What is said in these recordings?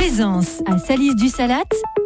Plaisance à Salis-du-Salat,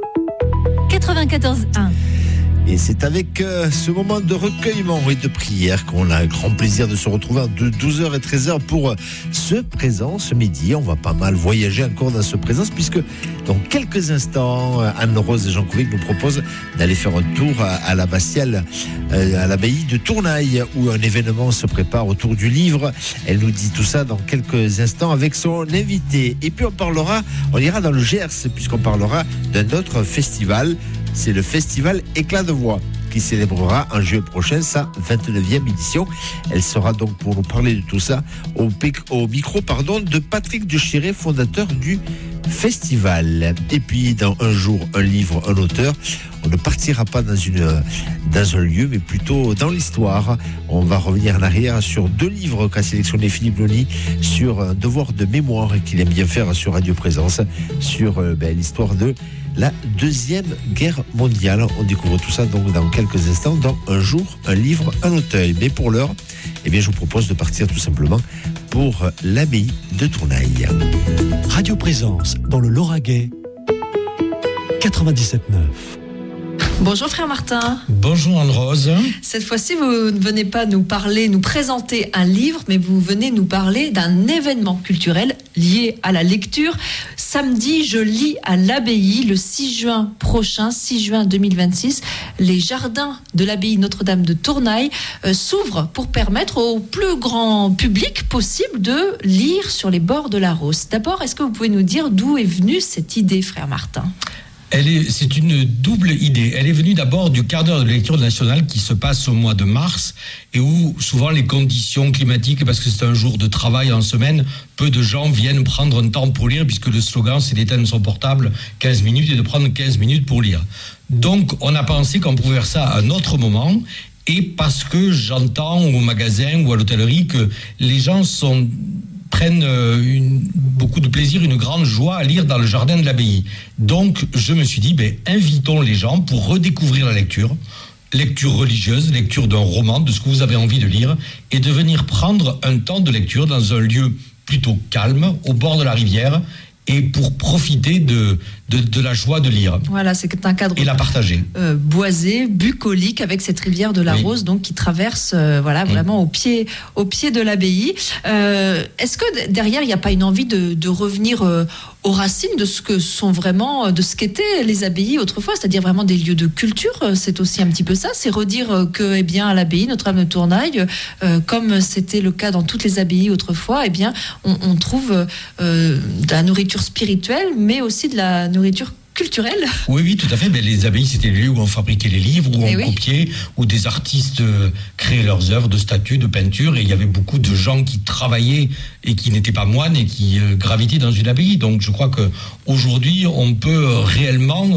94.1. Et c'est avec ce moment de recueillement et de prière qu'on a grand plaisir de se retrouver de 12h et 13h pour ce présent, ce midi. On va pas mal voyager encore dans ce présence puisque dans quelques instants, Anne-Rose et Jean Couvic nous proposent d'aller faire un tour à l'abbatiale, à l'abbaye de Tournaille où un événement se prépare autour du livre. Elle nous dit tout ça dans quelques instants avec son invité. Et puis on ira dans le Gers puisqu'on parlera d'un autre festival. C'est le festival Éclat de Voix qui célébrera en juillet prochain sa 29e édition. Elle sera donc pour nous parler de tout ça au micro de Patrick Duchiré, fondateur du festival. Et puis dans Un jour, un livre, un auteur, on ne partira pas dans un lieu, mais plutôt dans l'histoire. On va revenir en arrière sur 2 livres qu'a sélectionné Philippe Loni, sur un devoir de mémoire qu'il aime bien faire sur Radio Présence, sur l'histoire de la Deuxième Guerre mondiale. On découvre tout ça donc dans quelques instants dans Un jour, un livre, un auteur. Mais pour l'heure, je vous propose de partir tout simplement pour l'abbaye de Tournaille. Radio Présence dans le Lauragais, 97.9. Bonjour frère Martin. Bonjour Anne-Rose. Cette fois-ci, vous ne venez pas nous présenter un livre, mais vous venez nous parler d'un événement culturel lié à la lecture. Samedi, je lis à l'abbaye le 6 juin prochain, 6 juin 2026. Les jardins de l'abbaye Notre-Dame de Tournaille s'ouvrent pour permettre au plus grand public possible de lire sur les bords de la Rose. D'abord, est-ce que vous pouvez nous dire d'où est venue cette idée, frère Martin ? C'est une double idée. Elle est venue d'abord du quart d'heure de lecture nationale qui se passe au mois de mars et où souvent les conditions climatiques, parce que c'est un jour de travail en semaine, peu de gens viennent prendre un temps pour lire puisque le slogan c'est d'éteindre son portable 15 minutes et de prendre 15 minutes pour lire. Donc on a pensé qu'on pouvait faire ça à un autre moment et parce que j'entends au magasin ou à l'hôtellerie que les gens prennent beaucoup de plaisir, une grande joie à lire dans le jardin de l'abbaye. Donc, je me suis dit, invitons les gens pour redécouvrir la lecture religieuse, lecture d'un roman, de ce que vous avez envie de lire, et de venir prendre un temps de lecture dans un lieu plutôt calme, au bord de la rivière, et pour profiter de la joie de lire. Voilà, c'est un cadre et la partager. Boisé, bucolique, avec cette rivière de la Rose, donc qui traverse vraiment au pied de l'abbaye. Est-ce que derrière, il n'y a pas une envie de revenir aux racines de ce que sont vraiment, de ce qu'étaient les abbayes autrefois, c'est-à-dire vraiment des lieux de culture? C'est aussi un petit peu ça, c'est redire que, à l'abbaye Notre-Dame de Tournaille, comme c'était le cas dans toutes les abbayes autrefois, on trouve de la nourriture spirituelle, mais aussi de la nourriture culturelle. Oui, tout à fait. Les abbayes, c'était les lieux où on fabriquait les livres, où on copiait, où des artistes créaient leurs œuvres de statues, de peinture, et il y avait beaucoup de gens qui travaillaient et qui n'étaient pas moines et qui gravitaient dans une abbaye. Donc je crois qu'aujourd'hui, on peut réellement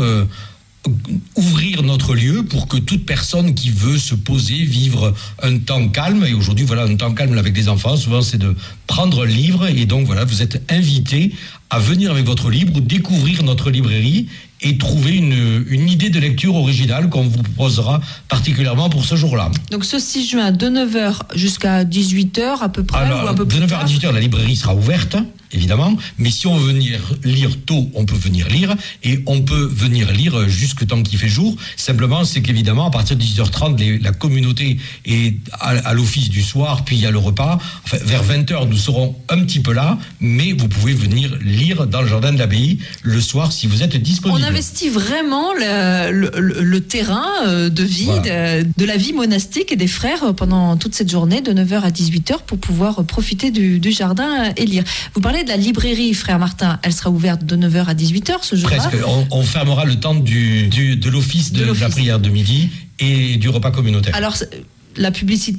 ouvrir notre lieu pour que toute personne qui veut se poser, vivre un temps calme, et aujourd'hui un temps calme avec des enfants, souvent c'est de prendre un livre, et donc vous êtes invité à venir avec votre livre ou découvrir notre librairie et trouver une idée de lecture originale qu'on vous proposera particulièrement pour ce jour-là. Donc ce 6 juin, de 9h jusqu'à 18h à peu près. Alors, ou un peu plus de 9h tard. à 18h, la librairie sera ouverte, évidemment, mais si on veut venir lire tôt, on peut venir lire, et on peut venir lire jusque tant qu'il fait jour. Simplement, c'est qu'évidemment, à partir de 18h30, la communauté est à l'office du soir, puis il y a le repas. Enfin, vers 20h, nous serons un petit peu là, mais vous pouvez venir lire dans le jardin de l'abbaye le soir si vous êtes disponible. On investit vraiment le terrain de vie, de la vie monastique et des frères pendant toute cette journée de 9h à 18h pour pouvoir profiter du jardin et lire. Vous parlez de la librairie, frère Martin, elle sera ouverte de 9h à 18h ce jour-là. Presque, on fermera le temps de l'office de la prière de midi et du repas communautaire. Alors, la publicité